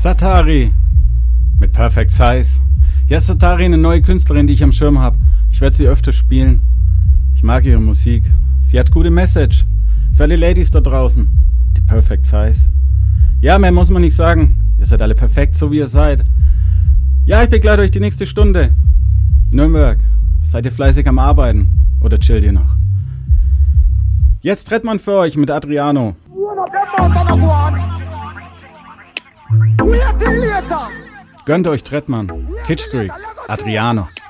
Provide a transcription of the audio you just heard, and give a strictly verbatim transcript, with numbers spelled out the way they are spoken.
Satari mit Perfect Size. Ja, Satari, eine neue Künstlerin, die ich am Schirm habe. Ich werde sie öfter spielen. Ich mag ihre Musik. Sie hat gute Message. Für alle Ladies da draußen. Die Perfect Size. Ja, mehr muss man nicht sagen. Ihr seid alle perfekt, so wie ihr seid. Ja, ich begleite euch die nächste Stunde. Nürnberg. Seid ihr fleißig am Arbeiten? Oder chillt ihr noch? Jetzt Trettmann für euch mit Adriano. Gönnt euch Trettmann. Kitsch Creek. Adriano.